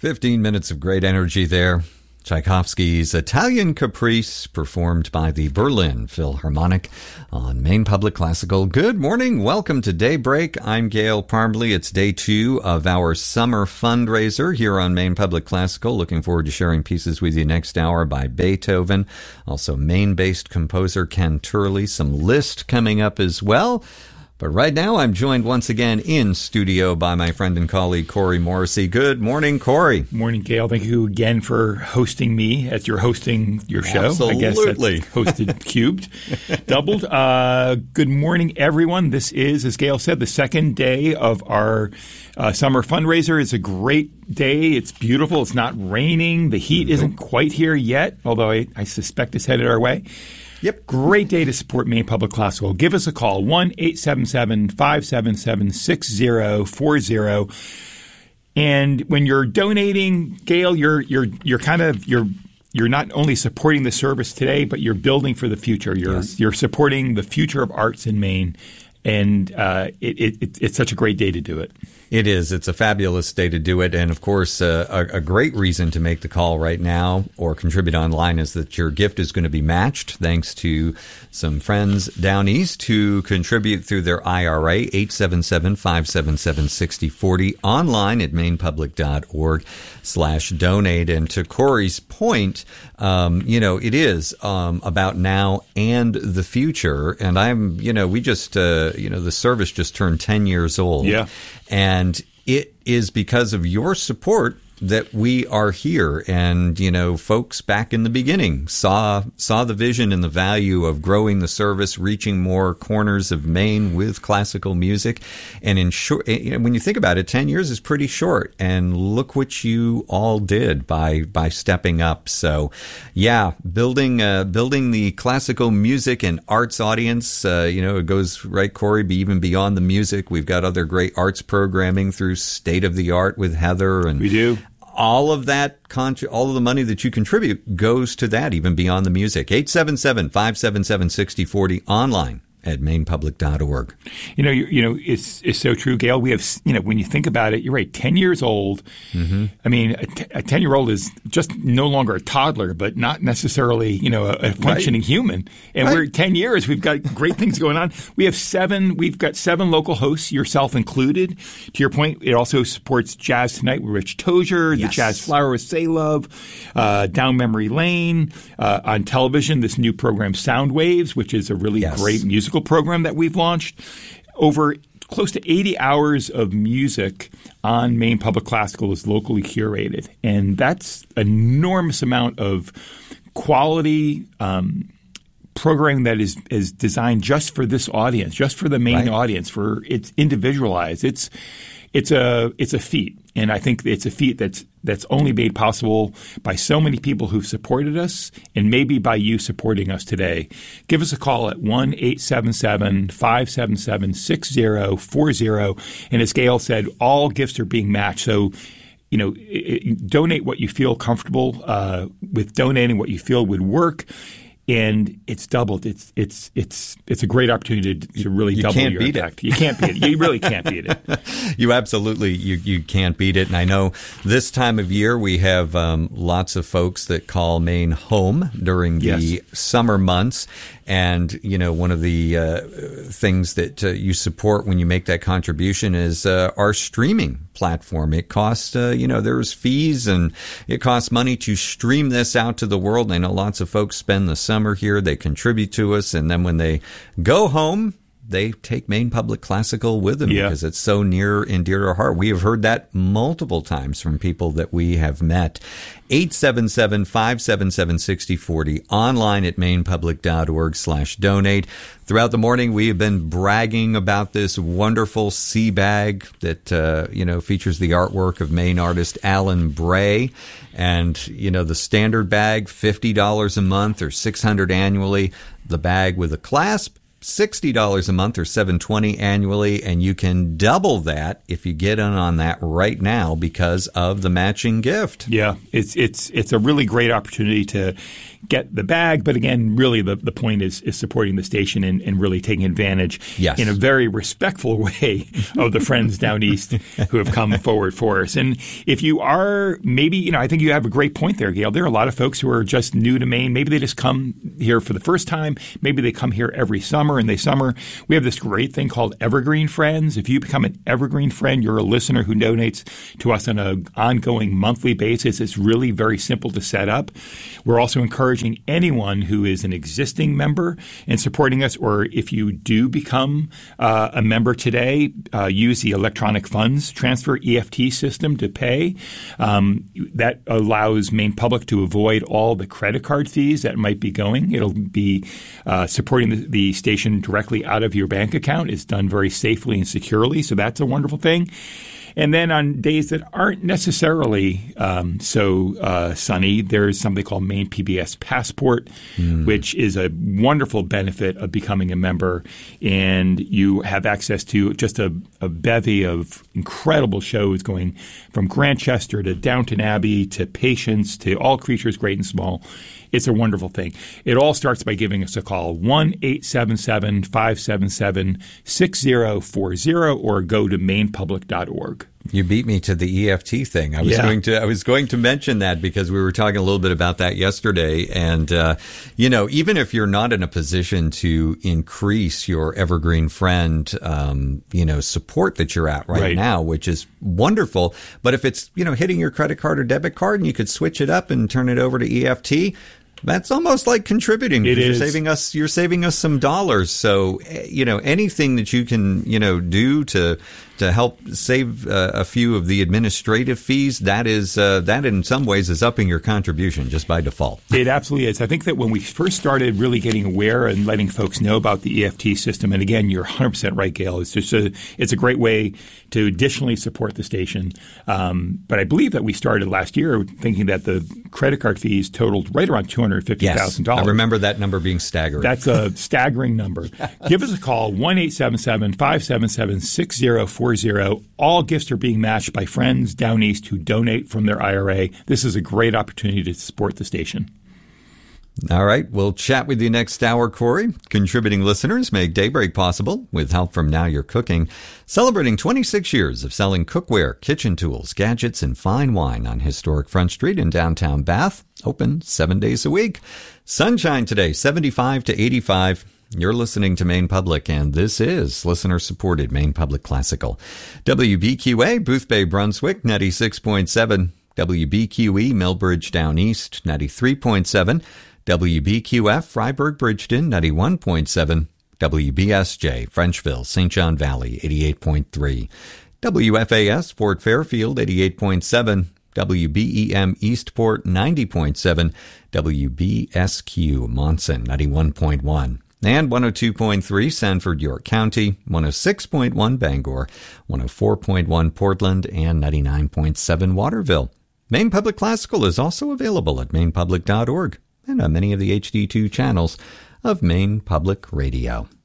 15 minutes of great energy there. Tchaikovsky's Italian Caprice, performed by the Berlin Philharmonic on Maine Public Classical. Good morning. Welcome to Daybreak. I'm Gail Parmley. It's day 2 of our summer fundraiser here on Maine Public Classical. Looking forward to sharing pieces with you next hour by Beethoven. Also, Maine-based composer Ken Turley. Some Liszt coming up as well. But right now, I'm joined once again in studio by my friend and colleague, Corey Morrissey. Good morning, Corey. Morning, Gail. Thank you again for hosting me as you're hosting your show. Absolutely. I guess that's hosted cubed, doubled. Good morning, everyone. This is, as Gail said, the second day of our summer fundraiser. It's a great day. It's beautiful. It's not raining. The heat isn't quite here yet, although I suspect it's headed our way. Yep. Great day to support Maine Public Classical. Give us a call, 1-877-577-6040. And when you're donating, Gail, you're not only supporting the service today, but you're building for the future. You're supporting the future of arts in Maine. And it's such a great day to do it. It is. It's a fabulous day to do it. And, of course, a great reason to make the call right now or contribute online is that your gift is going to be matched thanks to some friends down east who contribute through their IRA, 877-577-6040, online at mainepublic.org/donate. And to Corey's point, it is about now and the future. And we just, the service just turned 10 years old. Yeah. And it is because of your support that we are here. And, folks back in the beginning saw the vision and the value of growing the service, reaching more corners of Maine with classical music. And when you think about it, 10 years is pretty short. And look what you all did by stepping up. So, yeah, building the classical music and arts audience, it goes, right, Corey, even beyond the music. We've got other great arts programming through State of the Art with Heather. And we do. All of that, all of the money that you contribute goes to that, even beyond the music. 877-577-6040, online at mainepublic.org. It's so true, Gail. We have, when you think about it, you're right, 10 years old. Mm-hmm. I mean, a 10-year-old is just no longer a toddler, but not necessarily, a functioning human. And we're 10 years. We've got great things going on. We've got 7 local hosts, yourself included. To your point, it also supports Jazz Tonight with Rich Tozier, the Jazz Flower with Say Love, Down Memory Lane. On television, this new program, Sound Waves, which is a really great musical program that we've launched. Over close to 80 hours of music on Maine Public Classical is locally curated. And that's an enormous amount of quality programming that is designed just for this audience, just for the Maine audience, it's individualized. It's a feat. And I think it's a feat that's only made possible by so many people who've supported us and maybe by you supporting us today. Give us a call at 1-877-577-6040. And as Gail said, all gifts are being matched. So, donate what you feel comfortable with donating, what you feel would work. And it's doubled. It's a great opportunity to really double your impact. You can't beat it. You really can't beat it. You absolutely you can't beat it. And I know this time of year we have lots of folks that call Maine home during the summer months. And, one of the things that you support when you make that contribution is our streaming platform. It costs, there's fees and it costs money to stream this out to the world. I know lots of folks spend the summer here. They contribute to us. And then when they go home, they take Maine Public Classical with them because it's so near and dear to our heart. We have heard that multiple times from people that we have met. 877-577-6040, online at mainepublic.org/donate. Throughout the morning, we have been bragging about this wonderful sea bag that, features the artwork of Maine artist Alan Bray. And, the standard bag, $50 a month or $600 annually. The bag with a clasp, $60 a month or $720 annually, and you can double that if you get in on that right now because of the matching gift. Yeah, it's a really great opportunity to get the bag, but again, really the point is supporting the station and really taking advantage in a very respectful way of the friends down east who have come forward for us. And if you are maybe, I think you have a great point there, Gail. There are a lot of folks who are just new to Maine. Maybe they just come here for the first time. Maybe they come here every summer and they summer. We have this great thing called Evergreen Friends. If you become an Evergreen Friend, you're a listener who donates to us on an ongoing monthly basis. It's really very simple to set up. We're also encouraging anyone who is an existing member and supporting us, or if you do become a member today, use the electronic funds transfer EFT system to pay. That allows Maine Public to avoid all the credit card fees that might be going. It'll be supporting the station directly out of your bank account. It's done very safely and securely, so that's a wonderful thing. And then on days that aren't necessarily so sunny, there's something called Maine PBS Passport, which is a wonderful benefit of becoming a member. And you have access to just a bevy of incredible shows going from Grantchester to Downton Abbey to Patience to All Creatures Great and Small. It's a wonderful thing. It all starts by giving us a call, 1-877-577-6040, or go to mainepublic.org. You beat me to the EFT thing. I was going to mention that because we were talking a little bit about that yesterday. And, even if you're not in a position to increase your Evergreen Friend, support that you're at right now, which is wonderful. But if it's, hitting your credit card or debit card and you could switch it up and turn it over to EFT, that's almost like contributing. It is. You're saving us some dollars. So, anything that you can, do to help save a few of the administrative fees, that in some ways is upping your contribution just by default. It absolutely is. I think that when we first started really getting aware and letting folks know about the EFT system, and again, you're 100% right, Gail. It's just it's a great way to additionally support the station. But I believe that we started last year thinking that the credit card fees totaled right around $250,000. Yes, I remember that number being staggering. That's a staggering number. Give us a call, 1-877-577-6040. All gifts are being matched by friends down east who donate from their IRA. This is a great opportunity to support the station. All right. We'll chat with you next hour, Corey. Contributing listeners make Daybreak possible with help from Now You're Cooking, celebrating 26 years of selling cookware, kitchen tools, gadgets, and fine wine on historic Front Street in downtown Bath. Open 7 days a week. Sunshine today, 75 to 85. You're listening to Maine Public, and this is listener-supported Maine Public Classical. WBQA, Booth Bay, Brunswick, 96.7. WBQE, Millbridge, Down East, 93.7. WBQF, Freiburg, Bridgeton, 91.7. WBSJ, Frenchville, St. John Valley, 88.3. WFAS, Fort Fairfield, 88.7. WBEM, Eastport, 90.7. WBSQ, Monson, 91.1. And 102.3 Sanford, York County, 106.1 Bangor, 104.1 Portland, and 99.7 Waterville. Maine Public Classical is also available at mainepublic.org and on many of the HD2 channels of Maine Public Radio.